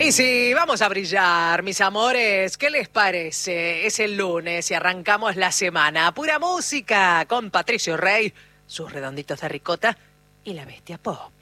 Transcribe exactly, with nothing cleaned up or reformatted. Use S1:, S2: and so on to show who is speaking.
S1: Y sí, vamos a brillar, mis amores. ¿Qué les parece? Es el lunes y arrancamos la semana. Pura música con Patricio Rey, sus redonditos de ricota y la bestia pop.